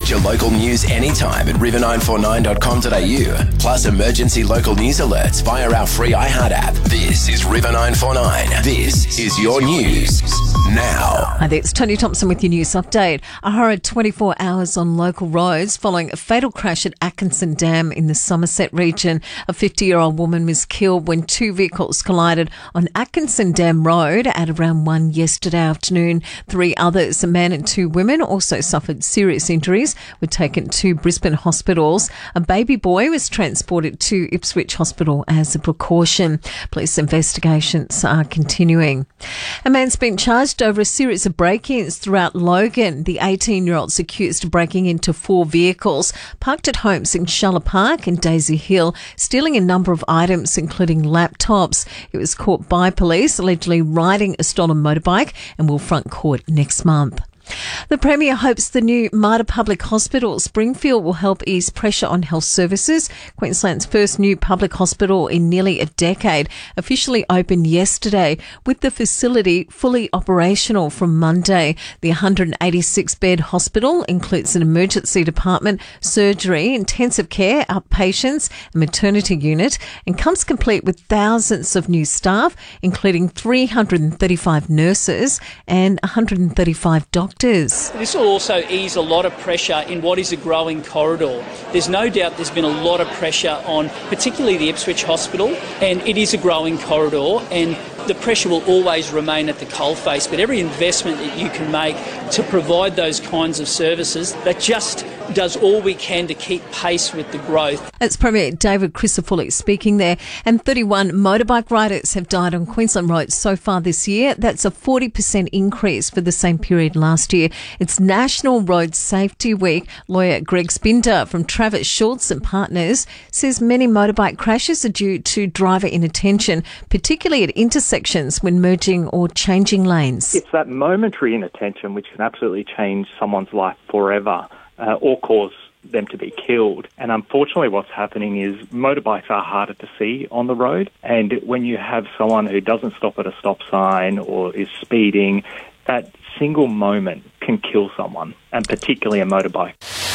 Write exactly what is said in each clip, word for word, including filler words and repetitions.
Get your local news anytime at river nine four nine dot com dot a u. Plus emergency local news alerts via our free iHeart app. This is River nine four nine. This is your news now. Hi there, it's Tony Thompson with your news update. A horrid twenty-four hours on local roads following a fatal crash at Atkinson Dam in the Somerset region. A fifty-year-old woman was killed when two vehicles collided on Atkinson Dam Road at around one yesterday afternoon. Three others, a man and two women, also suffered serious injuries, were taken to Brisbane hospitals. A baby boy was transported to Ipswich Hospital as a precaution. Police investigations are continuing. A man's been charged over a series of break-ins throughout Logan. The eighteen-year-old's accused of breaking into four vehicles parked at homes in Shuller Park and Daisy Hill, stealing a number of items, including laptops. He was caught by police, allegedly riding a stolen motorbike, and will front court next month. The Premier hopes the new Mater Public Hospital Springfield will help ease pressure on health services. Queensland's first new public hospital in nearly a decade officially opened yesterday, with the facility fully operational from Monday. The one hundred eighty-six bed hospital includes an emergency department, surgery, intensive care, outpatients, and maternity unit, and comes complete with thousands of new staff, including three hundred thirty-five nurses and one hundred thirty-five doctors. This will also ease a lot of pressure in what is a growing corridor. There's no doubt there's been a lot of pressure on particularly the Ipswich Hospital, and it is a growing corridor, and the pressure will always remain at the coalface. But every investment that you can make to provide those kinds of services, that just does all we can to keep pace with the growth. That's Premier David Crisafulli speaking there. And thirty-one motorbike riders have died on Queensland roads so far this year. That's a forty percent increase for the same period last year. It's National Road Safety Week. Lawyer Greg Spinder from Travis Schultz and Partners says many motorbike crashes are due to driver inattention, particularly at intersections when merging or changing lanes. It's that momentary inattention which can absolutely change someone's life forever. Uh, or cause them to be killed. And unfortunately what's happening is motorbikes are harder to see on the road, and when you have someone who doesn't stop at a stop sign or is speeding, that single moment can kill someone, and particularly a motorbike.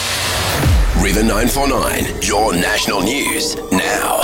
River nine four nine, your national news now.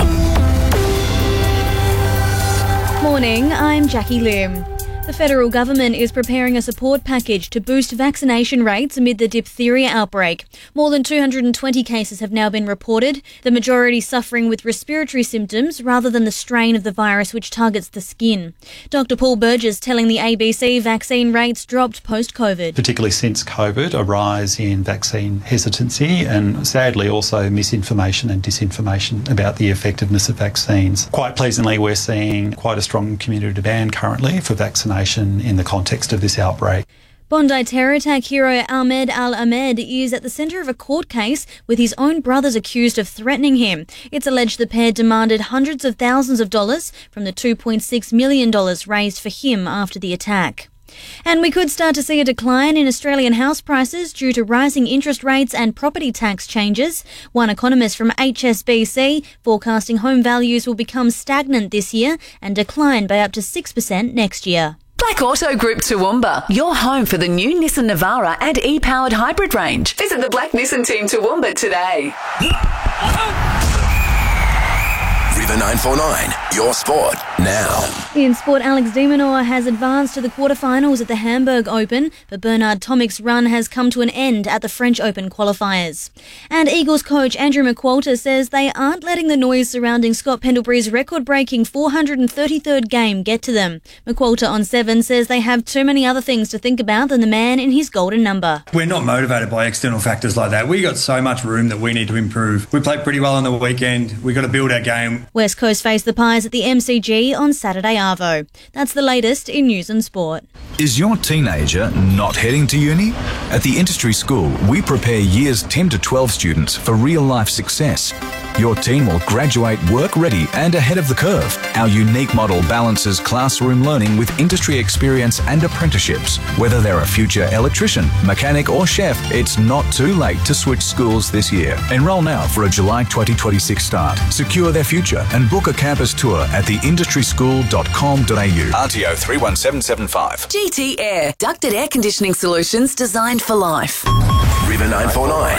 Morning, I'm Jackie Lim. The federal government is preparing a support package to boost vaccination rates amid the diphtheria outbreak. More than two hundred twenty cases have now been reported, the majority suffering with respiratory symptoms rather than the strain of the virus which targets the skin. Doctor Paul Burgess telling the A B C vaccine rates dropped post-COVID. Particularly since COVID, a rise in vaccine hesitancy and sadly also misinformation and disinformation about the effectiveness of vaccines. Quite pleasingly, we're seeing quite a strong community demand currently for vaccination in the context of this outbreak. Bondi terror attack hero Ahmed Al-Ahmed is at the centre of a court case with his own brothers accused of threatening him. It's alleged the pair demanded hundreds of thousands of dollars from the two point six million dollars raised for him after the attack. And we could start to see a decline in Australian house prices due to rising interest rates and property tax changes. One economist from H S B C forecasting home values will become stagnant this year and decline by up to six percent next year. Black Auto Group Toowoomba, your home for the new Nissan Navara and e-powered hybrid range. Visit the Black Nissan team Toowoomba today. River nine four nine, your sport now. In sport, Alex de Minaur has advanced to the quarterfinals at the Hamburg Open, but Bernard Tomic's run has come to an end at the French Open qualifiers. And Eagles coach Andrew McQualter says they aren't letting the noise surrounding Scott Pendlebury's record-breaking four hundred thirty-third game get to them. McQualter on Seven says they have too many other things to think about than the man in his golden number. We're not motivated by external factors like that. We got so much room that we need to improve. We played pretty well on the weekend. We've got to build our game. West Coast face the Pies at the M C G on Saturday arvo. That's the latest in news and sport. Is your teenager not heading to uni? At the Industry School, we prepare years ten to twelve students for real-life success. Your teen will graduate work-ready and ahead of the curve. Our unique model balances classroom learning with industry experience and apprenticeships. Whether they're a future electrician, mechanic or chef, it's not too late to switch schools this year. Enrol now for a July twenty twenty-six start. Secure their future and book a campus tour at the industry school dot com dot a u. R T O three one seven seven five. G T Air, ducted air conditioning solutions designed for life. River nine four nine.